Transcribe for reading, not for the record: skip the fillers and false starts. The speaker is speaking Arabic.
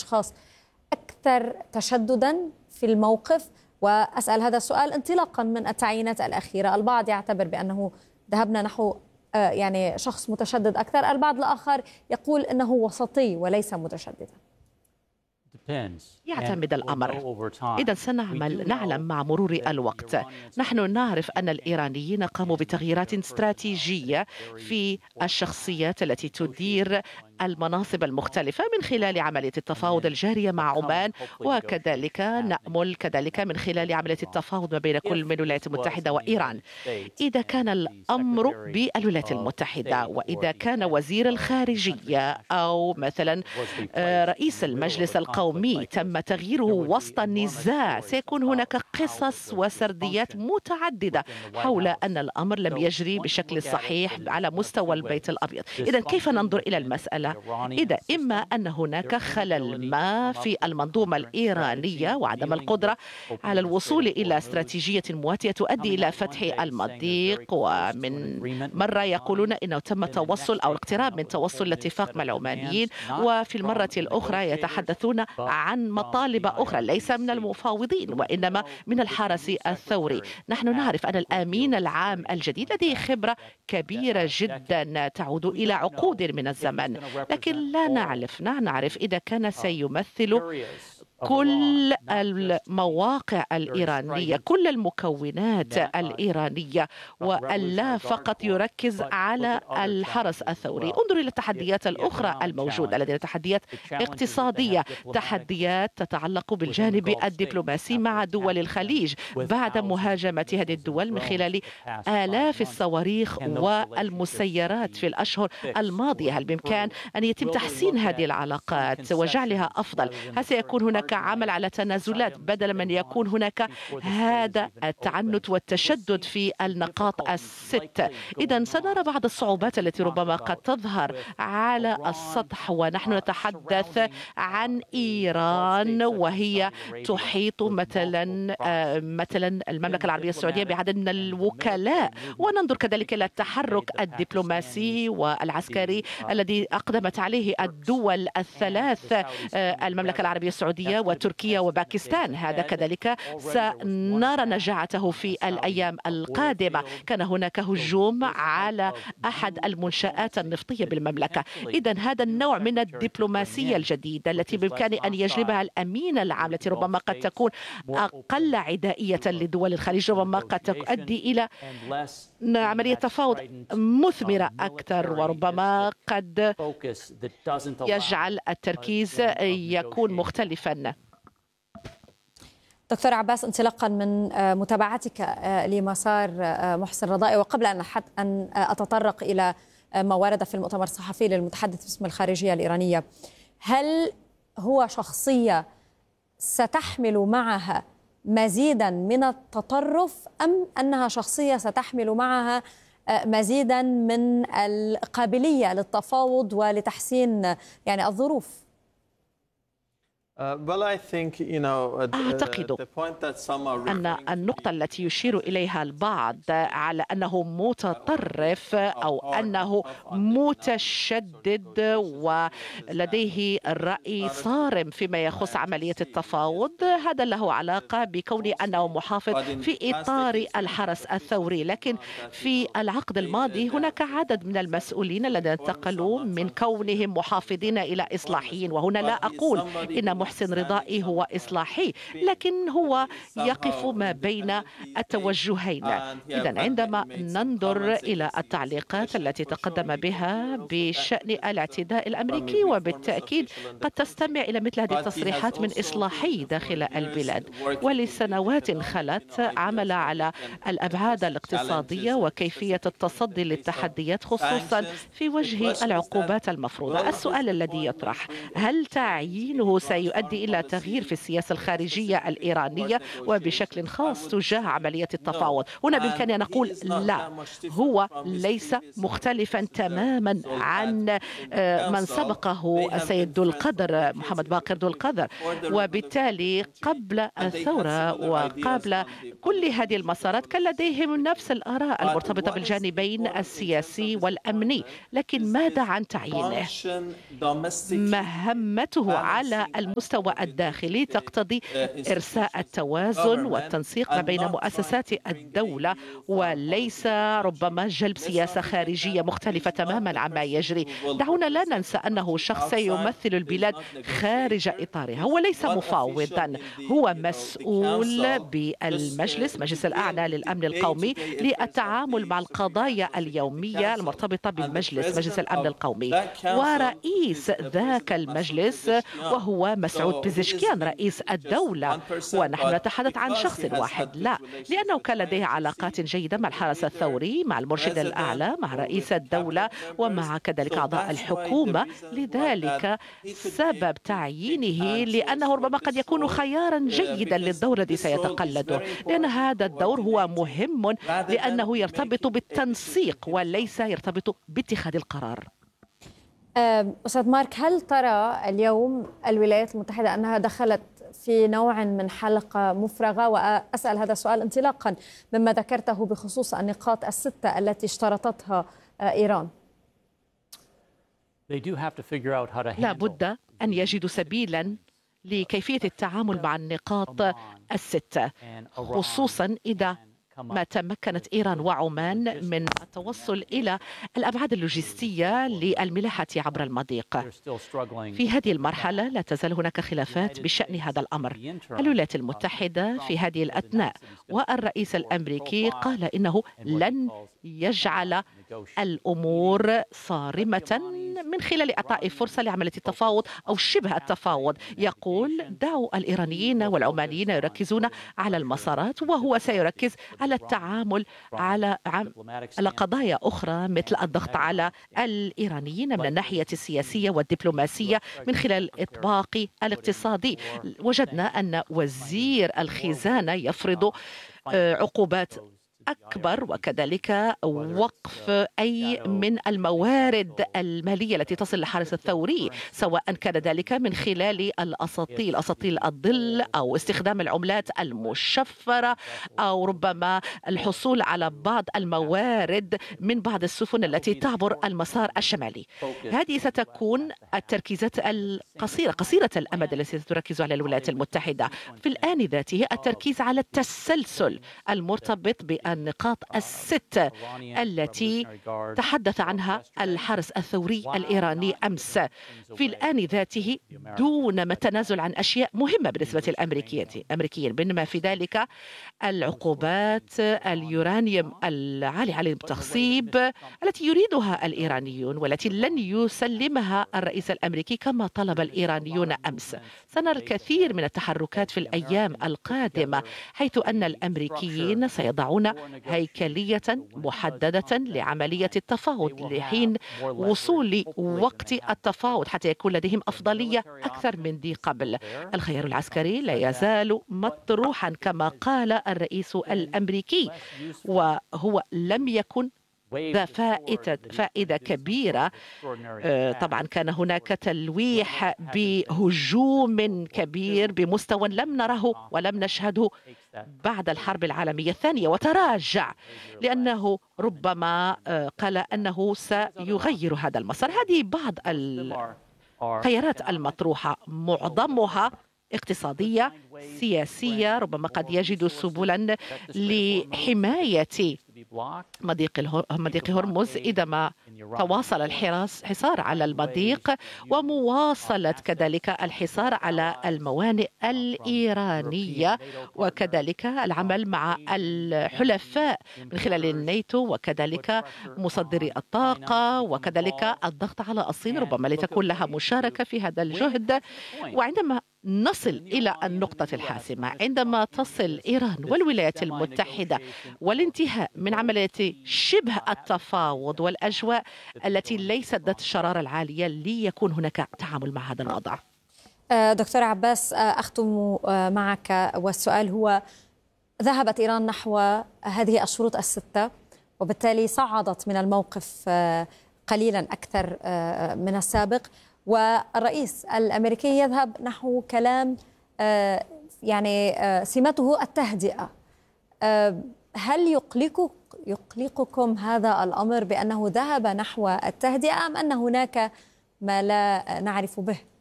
الأشخاص أكثر تشددا في الموقف؟ وأسأل هذا السؤال انطلاقا من التعيينات الأخيرة. البعض يعتبر بأنه ذهبنا نحو يعني شخص متشدد أكثر، البعض الآخر يقول أنه وسطي وليس متشددا. يعتمد الأمر. إذا نعلم مع مرور الوقت، نحن نعرف أن الإيرانيين قاموا بتغييرات استراتيجية في الشخصيات التي تدير المناصب المختلفة من خلال عملية التفاوض الجارية مع عمان، وكذلك نأمل كذلك من خلال عملية التفاوض ما بين كل من الولايات المتحدة وإيران. إذا كان الأمر بالولايات المتحدة، وإذا كان وزير الخارجية أو مثلا رئيس المجلس القومي تم تغييره وسط النزاع، سيكون هناك قصص وسرديات متعددة حول أن الأمر لم يجري بشكل صحيح على مستوى البيت الأبيض. إذا كيف ننظر إلى المسألة؟ إذا إما أن هناك خلل ما في المنظومة الإيرانية وعدم القدرة على الوصول إلى استراتيجية مواتية تؤدي إلى فتح المضيق، ومن مرة يقولون إنه تم توصل أو الاقتراب من توصل لاتفاق مع العمانيين، وفي المرة الأخرى يتحدثون عن مطالب أخرى ليس من المفاوضين وإنما من الحرس الثوري. نحن نعرف أن الأمين العام الجديد لديه خبرة كبيرة جدا تعود إلى عقود من الزمن، لكن لا نعرف إذا كان سيمثل كل المواقع الإيرانية، كل المكونات الإيرانية، وألا فقط يركز على الحرس الثوري. انظر إلى التحديات الأخرى الموجودة لدينا، تحديات اقتصادية، تحديات تتعلق بالجانب الدبلوماسي مع دول الخليج بعد مهاجمة هذه الدول من خلال آلاف الصواريخ والمسيرات في الأشهر الماضية. هل بإمكان أن يتم تحسين هذه العلاقات وجعلها أفضل؟ هل سيكون هناك عمل على تنازلات بدلا من يكون هناك هذا التعنت والتشدد في النقاط الست؟ إذا سنرى بعض الصعوبات التي ربما قد تظهر على السطح، ونحن نتحدث عن إيران وهي تحيط مثلا المملكة العربية السعودية بعدد من الوكلاء، وننظر كذلك إلى التحرك الدبلوماسي والعسكري الذي أقدمت عليه الدول الثلاث، المملكة العربية السعودية وتركيا وباكستان. هذا كذلك سنرى نجاعته في الأيام القادمة. كان هناك هجوم على أحد المنشآت النفطية بالمملكة. إذن هذا النوع من الدبلوماسية الجديدة التي بإمكانه أن يجلبها الأمين العام، التي ربما قد تكون أقل عدائية لدول الخليج، ربما قد تؤدي إلى عملية تفاوض مثمرة أكثر، وربما قد يجعل التركيز يكون مختلفا. دكتور عباس، انطلاقا من متابعتك لمسار محسن رضائي، وقبل أن أتطرق إلى ما ورد في المؤتمر الصحفي للمتحدث باسم الخارجية الإيرانية، هل هو شخصية ستحمل معها مزيدا من التطرف، أم أنها شخصية ستحمل معها مزيدا من القابلية للتفاوض ولتحسين يعني الظروف؟ أعتقد أن النقطة التي يشير إليها البعض على أنه متطرف أو أنه متشدد ولديه رأي صارم فيما يخص عملية التفاوض، هذا له علاقة بكون أنه محافظ في إطار الحرس الثوري. لكن في العقد الماضي هناك عدد من المسؤولين الذين انتقلوا من كونهم محافظين إلى إصلاحيين، وهنا لا أقول إن محسن رضائي هو إصلاحي، لكن هو يقف ما بين التوجهين. إذن عندما ننظر إلى التعليقات التي تقدم بها بشأن الاعتداء الأمريكي، وبالتأكيد قد تستمع إلى مثل هذه التصريحات من إصلاحي داخل البلاد، ولسنوات خلت عمل على الأبعاد الاقتصادية وكيفية التصدي للتحديات، خصوصا في وجه العقوبات المفروضة. السؤال الذي يطرح، هل تعيينه سيؤدي يؤدي إلى تغيير في السياسة الخارجية الإيرانية وبشكل خاص تجاه عملية التفاوض. هنا بإمكاننا أن نقول لا، هو ليس مختلفا تماما عن من سبقه السيد ذو القدر محمد باقر ذو القدر، وبالتالي قبل الثورة وقبل كل هذه المسارات كان لديهم نفس الآراء المرتبطة بالجانبين السياسي والأمني، لكن ماذا عن تعيينه؟ مهمته على المستوى الداخلي تقتضي إرساء التوازن والتنسيق ما بين مؤسسات الدولة، وليس ربما جلب سياسة خارجية مختلفة تماما عما يجري. دعونا لا ننسى أنه شخص يمثل البلاد خارج إطارها، هو ليس مفاوضا، هو مسؤول بالمجلس، مجلس الأعلى للأمن القومي، للتعامل مع القضايا اليومية المرتبطة بالمجلس، مجلس الأمن القومي، ورئيس ذاك المجلس وهو مسعود بيزشكيان رئيس الدولة. ونحن نتحدث عن شخص واحد، لا، لأنه كان لديه علاقات جيدة مع الحرس الثوري، مع المرشد الأعلى، مع رئيس الدولة، ومع كذلك أعضاء الحكومة. لذلك سبب تعيينه لأنه ربما قد يكون خيارا جيدا للدور الذي سيتقلده، لأن هذا الدور هو مهم لأنه يرتبط بالتنسيق وليس يرتبط باتخاذ القرار. أستاذ مارك، هل ترى اليوم الولايات المتحدة أنها دخلت في نوع من حلقة مفرغة؟ وأسأل هذا السؤال انطلاقا مما ذكرته بخصوص النقاط الستة التي اشترطتها إيران. لا بد أن يجدوا سبيلا لكيفية التعامل مع النقاط الستة، خصوصا إذا ما تمكنت إيران وعمان من التوصل إلى الأبعاد اللوجستية للملاحة عبر المضيق. في هذه المرحلة لا تزال هناك خلافات بشأن هذا الأمر. الولايات المتحدة في هذه الأثناء والرئيس الأمريكي قال إنه لن يجعل الأمور صارمة من خلال إعطاء فرصة لعملية التفاوض أو شبه التفاوض. يقول دعوا الإيرانيين والعمانيين يركزون على المسارات، وهو سيركز على التعامل على قضايا أخرى مثل الضغط على الإيرانيين من الناحية السياسية والدبلوماسية من خلال الإطباق الاقتصادي. وجدنا أن وزير الخزانة يفرض عقوبات أكبر، وكذلك وقف أي من الموارد المالية التي تصل للحرس الثوري، سواء كان ذلك من خلال الأساطيل الظل أو استخدام العملات المشفرة أو ربما الحصول على بعض الموارد من بعض السفن التي تعبر المسار الشمالي. هذه ستكون التركيزات قصيرة الأمد التي ستركز على الولايات المتحدة. في الآن ذاته التركيز على التسلسل المرتبط النقاط الست التي تحدث عنها الحرس الثوري الإيراني أمس، في الآن ذاته دون ما التنازل عن أشياء مهمة بالنسبة للأمريكيين، بينما في ذلك العقوبات اليورانيوم العالي على التخصيب التي يريدها الإيرانيون والتي لن يسلمها الرئيس الأمريكي كما طلب الإيرانيون أمس. سنرى الكثير من التحركات في الأيام القادمة، حيث أن الأمريكيين سيضعون هيكلية محددة لعملية التفاوض لحين وصول وقت التفاوض حتى يكون لديهم أفضلية أكثر من ذي قبل. الخيار العسكري لا يزال مطروحا كما قال الرئيس الأمريكي، وهو لم يكن ذا فائدة كبيرة. طبعا كان هناك تلويح بهجوم كبير بمستوى لم نره ولم نشهده بعد الحرب العالمية الثانية، وتراجع لأنه ربما قال أنه سيغير هذا المسار. هذه بعض الخيارات المطروحة، معظمها اقتصادية سياسية، ربما قد يجد سبلا لحماية مضيق هرمز إذا ما تواصل الحصار على المضيق، ومواصلة كذلك الحصار على الموانئ الإيرانية، وكذلك العمل مع الحلفاء من خلال الناتو وكذلك مصدري الطاقة، وكذلك الضغط على الصين ربما لتكون لها مشاركة في هذا الجهد. وعندما نصل إلى النقطة الحاسمة، عندما تصل إيران والولايات المتحدة والانتهاء من عملية شبه التفاوض والأجواء التي ليست ذات الشرارة العالية، ليكون هناك تعامل مع هذا الوضع. دكتور عباس، أختم معك، والسؤال هو: ذهبت إيران نحو هذه الشروط الستة، وبالتالي صعدت من الموقف قليلا أكثر من السابق، والرئيس الأمريكي يذهب نحو كلام يعني سمته التهدئة. هل يقلقكم هذا الأمر بأنه ذهب نحو التهدئة، أم أن هناك ما لا نعرف به؟